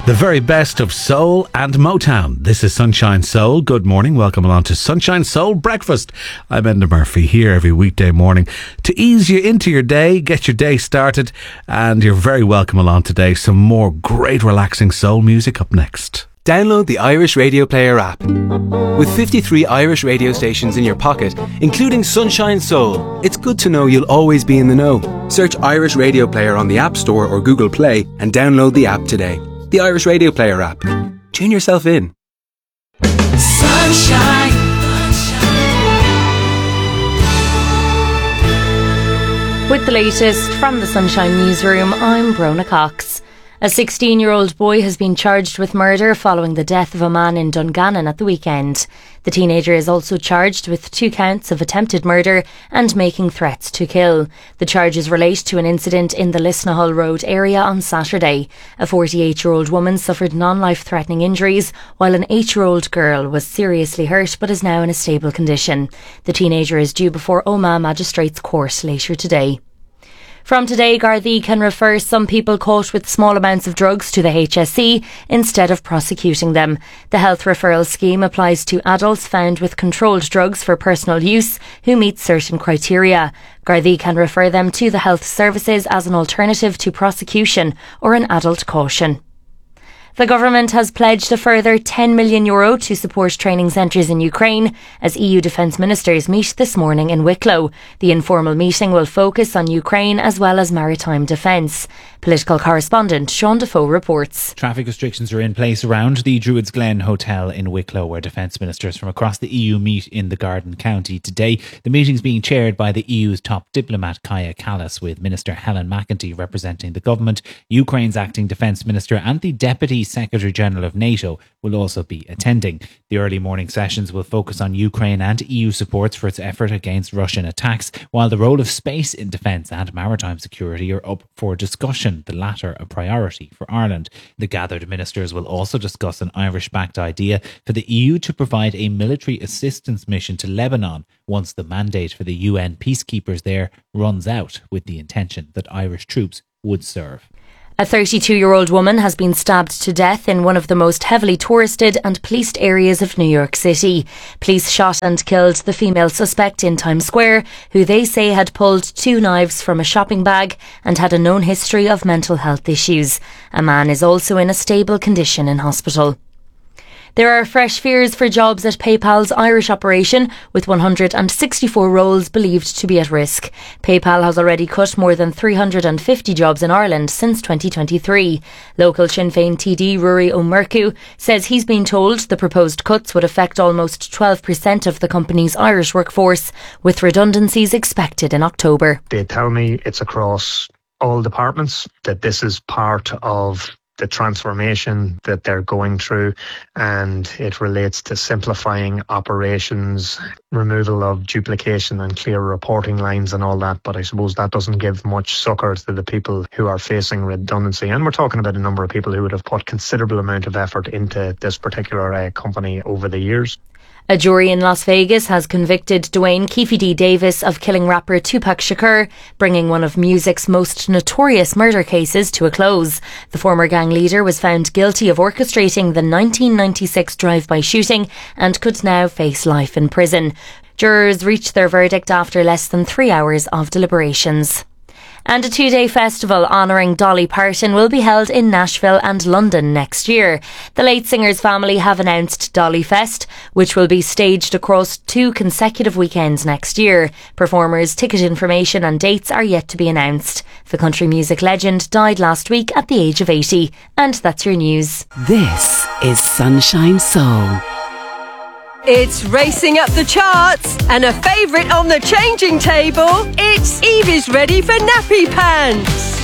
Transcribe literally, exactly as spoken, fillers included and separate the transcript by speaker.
Speaker 1: The very best of soul and Motown. This is Sunshine Soul. Good morning. Welcome along to Sunshine Soul Breakfast. I'm Enda Murphy here every weekday morning to ease you into your day, get your day started, and you're very welcome along today. Some more great relaxing soul music up next.
Speaker 2: Download the Irish Radio Player app. With fifty-three Irish radio stations in your pocket, including Sunshine Soul, it's good to know you'll always be in the know. Search Irish Radio Player on the App Store or Google Play and download the app today. The Irish Radio Player app. Tune yourself in.
Speaker 3: Sunshine.
Speaker 4: With the latest from the Sunshine Newsroom, I'm Brona Cox. A sixteen-year-old boy has been charged with murder following the death of a man in Dungannon at the weekend. The teenager is also charged with two counts of attempted murder and making threats to kill. The charges relate to an incident in the Lisnahull Road area on Saturday. A forty-eight-year-old woman suffered non-life-threatening injuries, while an eight-year-old girl was seriously hurt but is now in a stable condition. The teenager is due before Omagh Magistrates Court later today. From today, Gardaí can refer some people caught with small amounts of drugs to the H S E instead of prosecuting them. The health referral scheme applies to adults found with controlled drugs for personal use who meet certain criteria. Gardaí can refer them to the health services as an alternative to prosecution or an adult caution. The government has pledged a further ten million euro to support training centres in Ukraine as E U defence ministers meet this morning in Wicklow. The informal meeting will focus on Ukraine as well as maritime defence. Political correspondent Sean Defoe reports.
Speaker 5: Traffic restrictions are in place around the Druids Glen Hotel in Wicklow, where defence ministers from across the E U meet in the Garden County today. The meeting is being chaired by the E U's top diplomat Kaja Kallas, with Minister Helen McEntee representing the government. Ukraine's acting defence minister and the deputy Secretary-General of NATO will also be attending. The early morning sessions will focus on Ukraine and E U supports for its effort against Russian attacks, while the role of space in defence and maritime security are up for discussion, the latter a priority for Ireland. The gathered ministers will also discuss an Irish-backed idea for the E U to provide a military assistance mission to Lebanon once the mandate for the U N peacekeepers there runs out, with the intention that Irish troops would serve.
Speaker 4: A thirty-two-year-old woman has been stabbed to death in one of the most heavily touristed and policed areas of New York City. Police shot and killed the female suspect in Times Square, who they say had pulled two knives from a shopping bag and had a known history of mental health issues. A man is also in a stable condition in hospital. There are fresh fears for jobs at PayPal's Irish operation, with one hundred sixty-four roles believed to be at risk. PayPal has already cut more than three hundred fifty jobs in Ireland since twenty twenty-three. Local Sinn Féin T D Ruairi O'Murcu says he's been told the proposed cuts would affect almost twelve percent of the company's Irish workforce, with redundancies expected in October.
Speaker 6: They tell me it's across all departments, that this is part of the transformation that they're going through, and it relates to simplifying operations, removal of duplication and clear reporting lines and all that. But I suppose that doesn't give much succour to the people who are facing redundancy. And we're talking about a number of people who would have put considerable amount of effort into this particular uh, company over the years.
Speaker 4: A jury in Las Vegas has convicted Dwayne Keefe D. Davis of killing rapper Tupac Shakur, bringing one of music's most notorious murder cases to a close. The former gang leader was found guilty of orchestrating the nineteen ninety-six drive-by shooting and could now face life in prison. Jurors reached their verdict after less than three hours of deliberations. And a two-day festival honouring Dolly Parton will be held in Nashville and London next year. The late singer's family have announced Dolly Fest, which will be staged across two consecutive weekends next year. Performers, ticket information and dates are yet to be announced. The country music legend died last week at the age of eighty. And that's your news.
Speaker 3: This is Sunshine Soul.
Speaker 7: It's racing up the charts and a favourite on the changing table. It's Evie's ready for nappy pants.